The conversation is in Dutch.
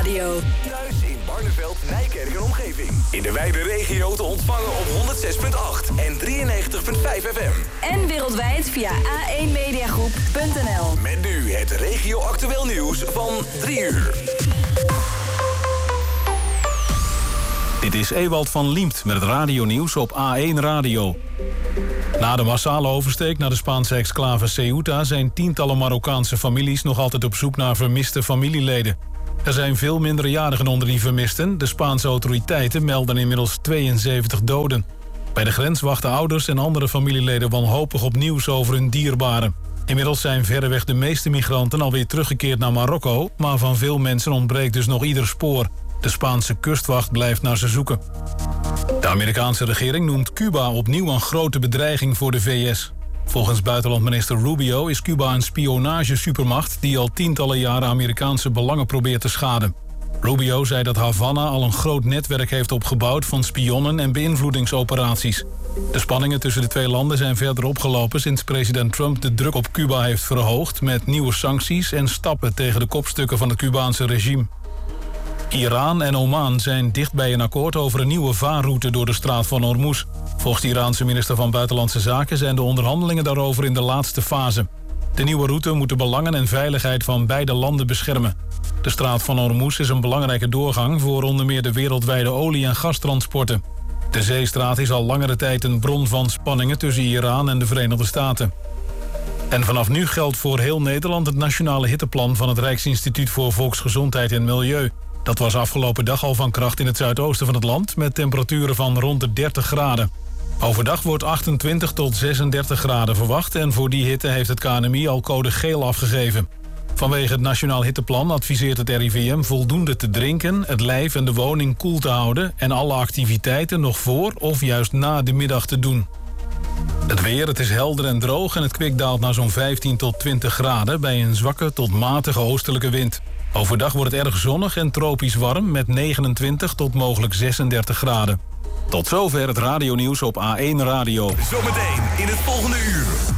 Radio. Thuis in Barneveld, Nijkerk en omgeving. In de wijde regio te ontvangen op 106.8 en 93.5 FM. En wereldwijd via a1mediagroep.nl. Met nu het regio-actueel nieuws van 3 uur. Dit is Ewald van Liemt met het radionieuws op A1 Radio. Na de massale oversteek naar de Spaanse exclave Ceuta zijn tientallen Marokkaanse families nog altijd op zoek naar vermiste familieleden. Er zijn veel minderjarigen onder die vermisten. De Spaanse autoriteiten melden inmiddels 72 doden. Bij de grens wachten ouders en andere familieleden wanhopig op nieuws over hun dierbaren. Inmiddels zijn verreweg de meeste migranten alweer teruggekeerd naar Marokko, maar van veel mensen ontbreekt dus nog ieder spoor. De Spaanse kustwacht blijft naar ze zoeken. De Amerikaanse regering noemt Cuba opnieuw een grote bedreiging voor de VS. Volgens buitenlandminister Rubio is Cuba een spionagesupermacht die al tientallen jaren Amerikaanse belangen probeert te schaden. Rubio zei dat Havana al een groot netwerk heeft opgebouwd van spionnen en beïnvloedingsoperaties. De spanningen tussen de twee landen zijn verder opgelopen sinds president Trump de druk op Cuba heeft verhoogd met nieuwe sancties en stappen tegen de kopstukken van het Cubaanse regime. Iran en Oman zijn dicht bij een akkoord over een nieuwe vaarroute door de straat van Hormuz. Volgens de Iraanse minister van Buitenlandse Zaken zijn de onderhandelingen daarover in de laatste fase. De nieuwe route moet de belangen en veiligheid van beide landen beschermen. De straat van Hormuz is een belangrijke doorgang voor onder meer de wereldwijde olie- en gastransporten. De zeestraat is al langere tijd een bron van spanningen tussen Iran en de Verenigde Staten. En vanaf nu geldt voor heel Nederland het nationale hitteplan van het Rijksinstituut voor Volksgezondheid en Milieu. Dat was afgelopen dag al van kracht in het zuidoosten van het land met temperaturen van rond de 30 graden. Overdag wordt 28 tot 36 graden verwacht en voor die hitte heeft het KNMI al code geel afgegeven. Vanwege het Nationaal Hitteplan adviseert het RIVM voldoende te drinken, het lijf en de woning koel te houden en alle activiteiten nog voor of juist na de middag te doen. Het weer, het is helder en droog en het kwik daalt naar zo'n 15 tot 20 graden bij een zwakke tot matige oostelijke wind. Overdag wordt het erg zonnig en tropisch warm met 29 tot mogelijk 36 graden. Tot zover het radionieuws op A1 Radio. Zometeen in het volgende uur.